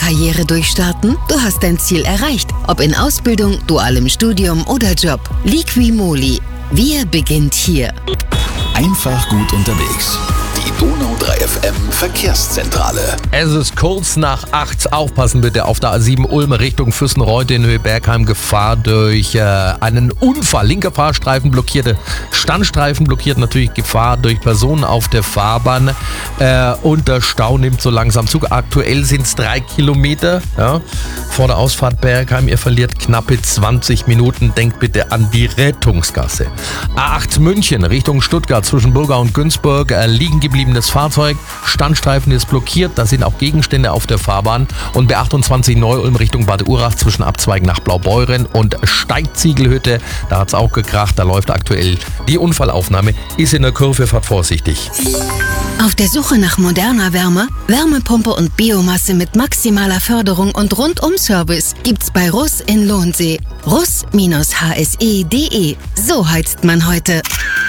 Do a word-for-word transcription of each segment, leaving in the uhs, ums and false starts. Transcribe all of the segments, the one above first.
Karriere durchstarten? Du hast dein Ziel erreicht. Ob in Ausbildung, dualem Studium oder Job. Liqui-Moly. Wir beginnt hier. Einfach gut unterwegs. Die Donau drei F M Verkehrszentrale. Es ist kurz nach acht. Aufpassen bitte auf der A sieben Ulm Richtung Fürstenreuth in Höhe Bergheim. Gefahr durch äh, einen Unfall. Linker Fahrstreifen blockierte Standstreifen blockiert. Natürlich Gefahr durch Personen auf der Fahrbahn. Äh, und der Stau nimmt so langsam zu. Aktuell sind es drei Kilometer ja, vor der Ausfahrt Bergheim. Ihr verliert knappe zwanzig Minuten. Denkt bitte an die Rettungsgasse. A acht München Richtung Stuttgart zwischen Burgau und Günzburg. Äh, liegen gebliebenes Fahrzeug. Standstreifen ist blockiert. Da sind auch Gegenstände auf der Fahrbahn. Und B achtundzwanzig Neu-Ulm Richtung Bad Urach zwischen Abzweigen nach Blaubeuren und Steigziegelhütte. Da hat es auch gekracht. Da läuft aktuell die Unfallaufnahme. Ist in der Kurve, fahrt vorsichtig. Auf der Suche nach moderner Wärme, Wärmepumpe und Biomasse mit maximaler Förderung und Rundum-Service gibt's bei Russ in Lohnsee. Russ H S E Punkt de. So heizt man heute.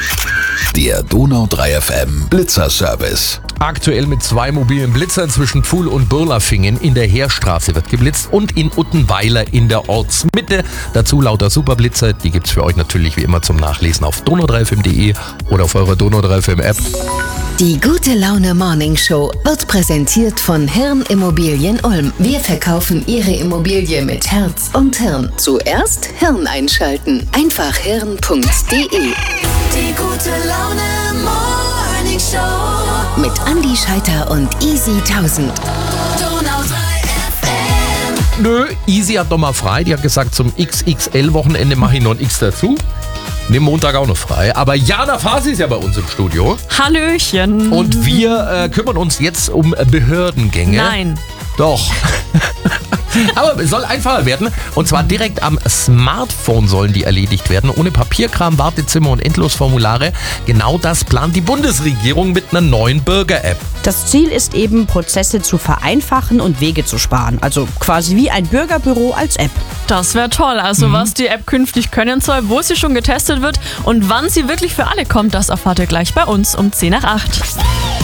Der Donau drei F M Blitzerservice. Aktuell mit zwei mobilen Blitzern zwischen Pfuhl und Birlafingen in der Heerstraße wird geblitzt und in Uttenweiler in der Ortsmitte. Dazu lauter Superblitzer, die gibt's für euch natürlich wie immer zum Nachlesen auf donau drei f m punkt de oder auf eurer Donau drei F M App. Die gute Laune Morning Show wird präsentiert von Hirn Immobilien Ulm. Wir verkaufen Ihre Immobilie mit Herz und Hirn. Zuerst Hirn einschalten. Einfach hirn punkt de. Die gute Laune Morning Show Mit Andi Scheiter und Easy tausend. Donau drei F M. Nö, Easy hat doch mal frei. Die hat gesagt, zum X X L-Wochenende mache ich noch ein X dazu. Nehmen Montag auch noch frei. Aber Jana Fasi ist ja bei uns im Studio. Hallöchen. Und wir äh, kümmern uns jetzt um Behördengänge. Nein. Doch. Aber es soll einfacher werden. Und zwar direkt am Smartphone sollen die erledigt werden. Ohne Papierkram, Wartezimmer und Endlosformulare. Genau das plant die Bundesregierung mit einer neuen Bürger-App. Das Ziel ist eben, Prozesse zu vereinfachen und Wege zu sparen. Also quasi wie ein Bürgerbüro als App. Das wäre toll. Also mhm. was die App künftig können soll, wo sie schon getestet wird und wann sie wirklich für alle kommt, das erfahrt ihr gleich bei uns um zehn nach acht.